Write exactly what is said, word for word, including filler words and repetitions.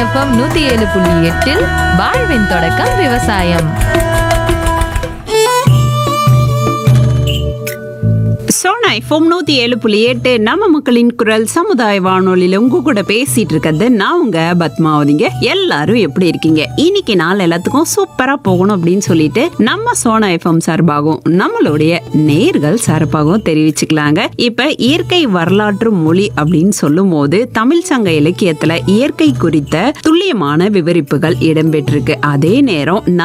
FM நூத்தி ஏழு புள்ளி எட்டில் வாழ்வின் தொடக்கம் விவசாயம். சோனா எஃப்எம் நூத்தி ஏழு புள்ளி எட்டு நம்ம மக்களின் குரல் சமுதாய வானொலியில உங்க கூட பேசிட்டு இருக்கிறது நான் உங்க பத்மாவதிங்க. எல்லாரும் எப்படி இருக்கீங்க? இன்னைக்கு நாள் எல்லாத்துக்கும் சூப்பரா போகணும் அப்படின்னு சொல்லிட்டு நம்ம சோனா எஃப்எம் சார்பாகவும் நம்மளுடைய நேர்கள் சார்பாகவும் தெரிவிச்சுக்கலாங்க. இப்ப இயற்கை வரலாற்று மொழி அப்படின்னு சொல்லும் போது தமிழ் சங்க இலக்கியத்துல இயற்கை குறித்த துல்லியமான விவரிப்புகள் இடம்பெற்றிருக்கு. அதே நேரம்